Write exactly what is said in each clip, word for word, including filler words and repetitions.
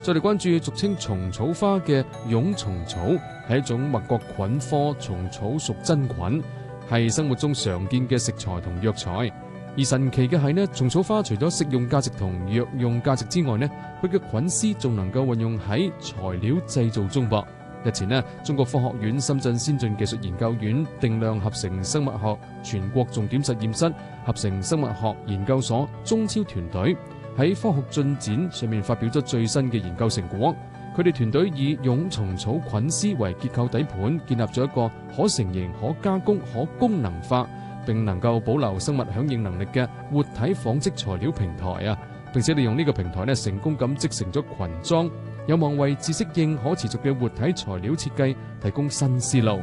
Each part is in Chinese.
再嚟關注俗稱蟲草花嘅蛹蟲草，係一種麥角菌科蟲草屬真菌，係生活中常見嘅食材同藥材。而神奇嘅係呢，蟲草花除咗食用價值同藥用價值之外呢，佢嘅菌絲仲能夠運用喺材料製造中噃。日前呢，中國科學院深圳先進技術研究院定量合成生物學全國重點實驗室合成生物學研究所中超團隊喺科學進展上面發表咗最新嘅研究成果。佢哋團隊以蛹蟲草菌絲為結構底盤，建立咗一個可成形、可加工、可功能化，並能夠保留生物響應能力嘅活體紡織材料平台啊！並且利用呢個平台咧，成功咁織成咗裙裝，有望為自適應可持續嘅活體材料設計提供新思路。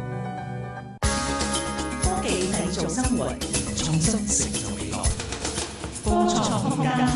科技製造生活，創新成就未來。科創空間。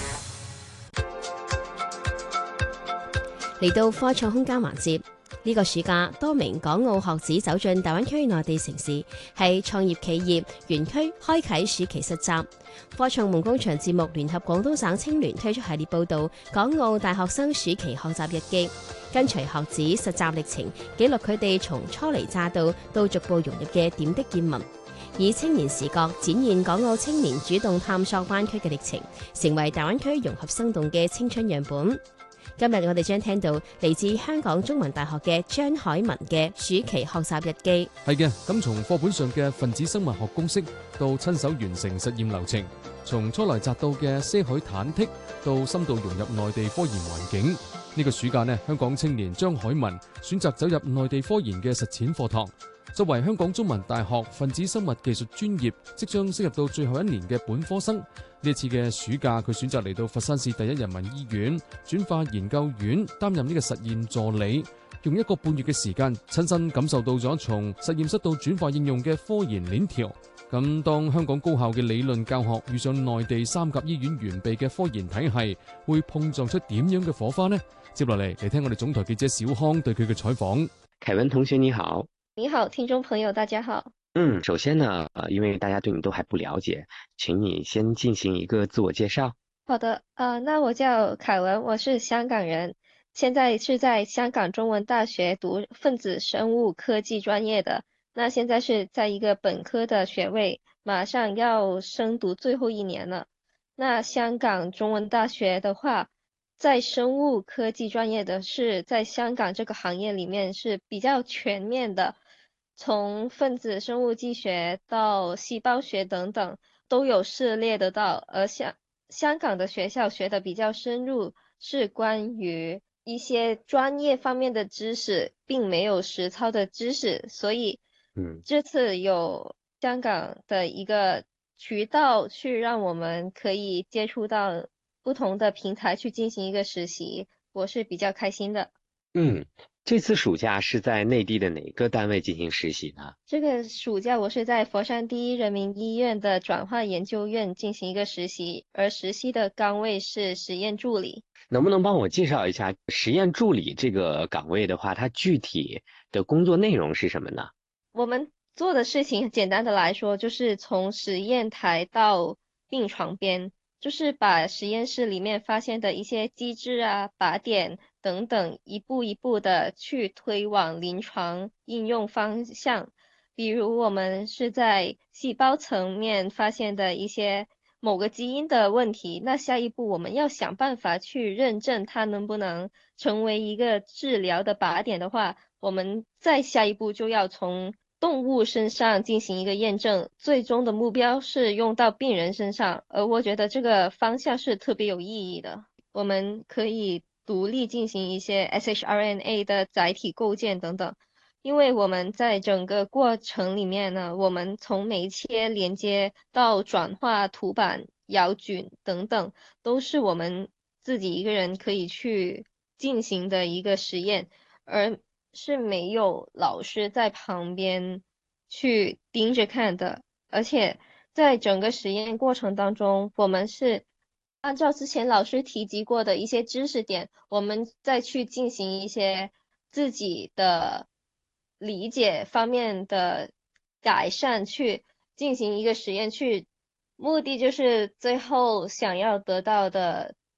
嚟到科創空間環節，呢、這個暑假多名港澳學子走進大灣區內地城市，係創業企業園區開啟暑期實習。科創夢工場節目聯合廣東省青聯推出系列報導《港澳大學生暑期學習日記》，跟隨學子實習歷程，記錄佢哋從初嚟乍到到逐步融入嘅點滴見聞，以青年視角展現港澳青年主動探索灣區嘅歷程，成為大灣區融合生動嘅青春樣本。今日我哋將聽到嚟自香港中文大學嘅張海文嘅暑期學習日記。 係嘅，咁從課本上嘅分子生物學公式到親手完成實驗流程，從初來乍到嘅些許忐忑到深度融入內地科研環境。呢個暑假呢，香港青年張海文選擇走入內地科研嘅實踐課堂。作為香港中文大學分子生物技術專業即將升入到最後一年嘅本科生，呢次嘅暑假佢選擇嚟到佛山市第一人民醫院轉化研究院擔任呢個實驗助理，用一個半月嘅時間親身感受到咗從實驗室到轉化應用嘅科研鏈條。咁當香港高校嘅理論教學遇上內地三甲醫院完備嘅科研體系，會碰撞出點樣嘅火花呢？接落嚟嚟聽我哋總台記者小康對佢嘅採訪。 凱文同學你好。 你好，聽眾朋友大家好。 嗯，首先呢，呃，因為大家對你都還不了解，請你先進行一個自我介紹。 好的，呃，那我叫凱文，我是香港人，現在是在香港中文大學讀分子生物科技專業的，那現在是在一個本科的學位，馬上要升讀最後一年了。那香港中文大學的話，在生物科技專業的是在香港這個行業裡面是比較全面的，從分子生物技學到細胞學等等都有涉獵得到，而香香港的學校學的比較深入，是關於一些專業方面的知識，並沒有實操的知識，所以嗯，這次有香港的一個渠道去讓我們可以接觸到不同的平台去進行一個實習，我是比較開心的。 嗯，這次暑假是在內地的哪個單位進行實習呢？ 這個暑假我是在佛山第一人民醫院的轉化研究院進行一個實習，而實習的崗位是實驗助理。 能不能幫我介紹一下實驗助理這個崗位的話，它具體的工作內容是什麼呢？ 我們做的事情簡單的來說，就是從實驗台到病床邊，就是把實驗室裡面發現的一些機制啊、靶點等等，一步一步的去推往臨床應用方向。比如我們是在細胞層面發現的一些某個基因的問題，那下一步我們要想辦法去認證它能不能成為一個治療的靶點的話，我們再下一步就要從動物身上進行一個驗證，最終的目標是用到病人身上，而我覺得這個方向是特別有意義的。我們可以獨立進行一些 shRNA 的載體構建等等，因為我們在整個過程裡面呢，我們從酶切連接到轉化、塗板、咬菌等等，都是我們自己一個人可以去進行的一個實驗，而是沒有老師在旁邊去盯着看的。而且在整個實驗過程當中，我們是按照之前老師提及過的一些知識點，我們再去進行一些自己的理解方面的改善，去進行一個實驗，去目的就是最後想要得到的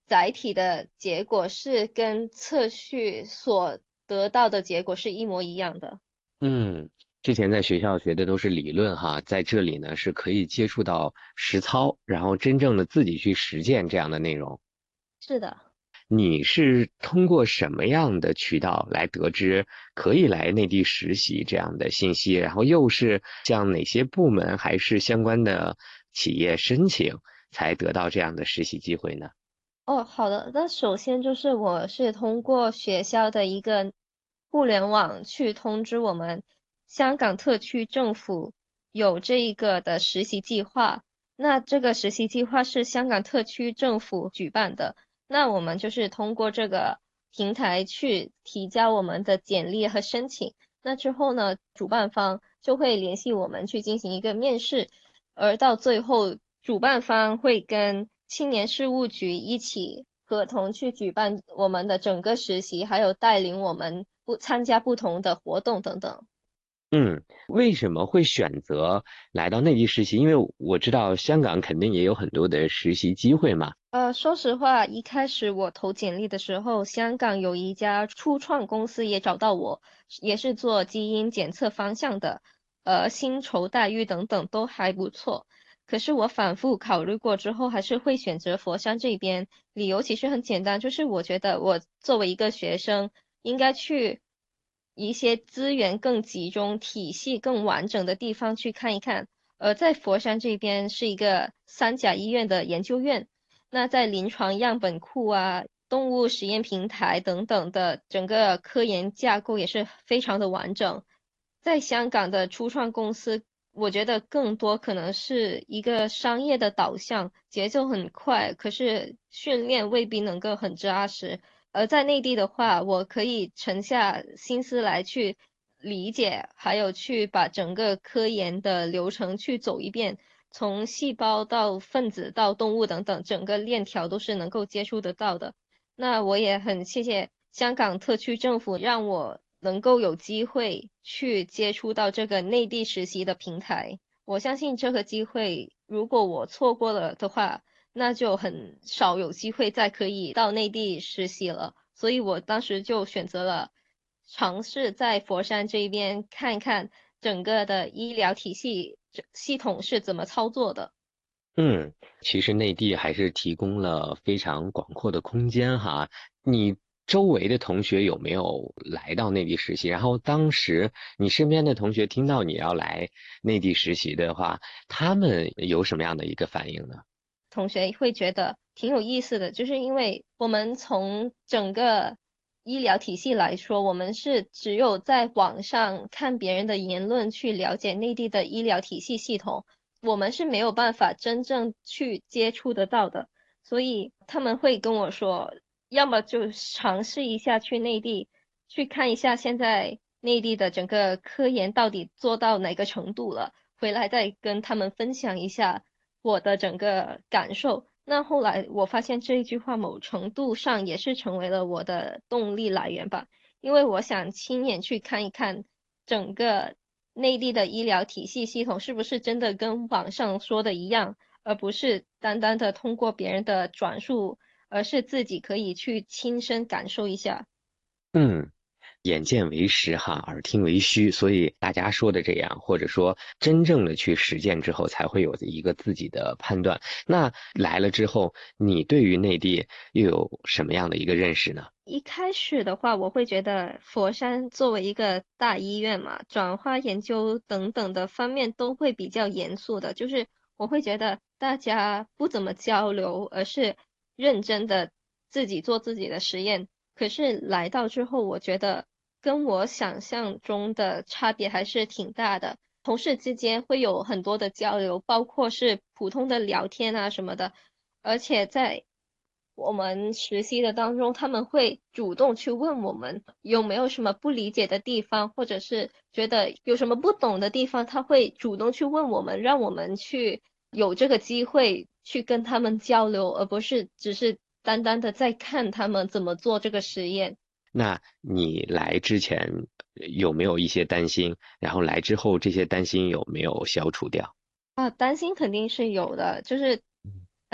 载体的结果是跟测序所得到的结果是一模一样的。 嗯，之前在学校学的都是理论哈，在这里呢是可以接触到实操，然后真正的自己去实践这样的内容。 是的。 你是通过什么样的渠道来得知可以来内地实习这样的信息？然后又是向哪些部门还是相关的企业申请，才得到这样的实习机会呢？ 哦，好的。那首先就是我是通过学校的一个互联网去通知我们香港特区政府有这一个的实习计划。那这个实习计划是香港特区政府举办的，那我们就是通过这个平台去提交我们的简历和申请。那之后呢，主办方就会联系我们去进行一个面试，而到最后，主办方会跟青年事务局一起合同去举办我们的整个实习，还有带领我们不参加不同的活动等等。 嗯，为什么会选择来到内地实习？因为我知道香港肯定也有很多的实习机会嘛。 呃，说实话，一开始我投简历的时候，香港有一家初创公司也找到我，也是做基因检测方向的，呃，薪酬待遇等等都还不错。可是我反复考虑过之后，还是会选择佛山这边。理由其实很简单，就是我觉得我作为一个学生，应该去一些资源更集中、体系更完整的地方去看一看。呃，在佛山这边是一个三甲医院的研究院。那在临床样本库啊、动物实验平台等等的整个科研架构也是非常的完整。在香港的初创公司，我觉得更多可能是一个商业的导向，节奏很快，可是训练未必能够很扎实。而在内地的话，我可以沉下心思来去理解，还有去把整个科研的流程去走一遍。从细胞到分子到动物等等，整个链条都是能够接触得到的。那我也很谢谢香港特区政府，让我能够有机会去接触到这个内地实习的平台。我相信这个机会，如果我错过了的话，那就很少有机会再可以到内地实习了。所以我当时就选择了尝试在佛山这边看一看整个的医疗体系这系统是怎么操作的。 嗯，其实内地还是提供了非常广阔的空间哈。你周围的同学有没有来到内地实习？然后当时你身边的同学听到你要来内地实习的话，他们有什么样的一个反应呢？ 同学会觉得挺有意思的，就是因为我们从整个医疗体系来说，我们是只有在网上看别人的言论去了解内地的医疗体系系统，我们是没有办法真正去接触得到的。所以他们会跟我说，要么就尝试一下去内地去看一下现在内地的整个科研到底做到哪个程度了，回来再跟他们分享一下我的整个感受。那后来我发现这一句话某程度上也是成为了我的动力来源吧，因为我想亲眼去看一看整个内地的医疗体系系统是不是真的跟网上说的一样，而不是单单的通过别人的转述，而是自己可以去亲身感受一下。 嗯。眼见为实哈，耳听为虚，所以大家说的这样，或者说真正的去实践之后，才会有一个自己的判断。那来了之后，你对于内地又有什么样的一个认识呢？ 一开始的话，我会觉得佛山作为一个大医院嘛，转化研究等等的方面都会比较严肃的，就是我会觉得大家不怎么交流，而是认真的自己做自己的实验。可是来到之后，我觉得跟我想象中的差别还是挺大的。同事之间会有很多的交流，包括是普通的聊天啊什么的，而且在我们实习的当中，他们会主动去问我们有没有什么不理解的地方，或者是觉得有什么不懂的地方，他会主动去问我们，让我们去有这个机会去跟他们交流，而不是只是单单的在看他们怎么做这个实验。 那你来之前呃有没有一些担心？然后来之后，这些担心有没有消除掉？ 啊，担心肯定是有的，就是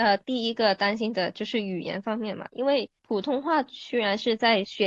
呃，第一个担心的就是语言方面嘛，因为普通话虽然是在学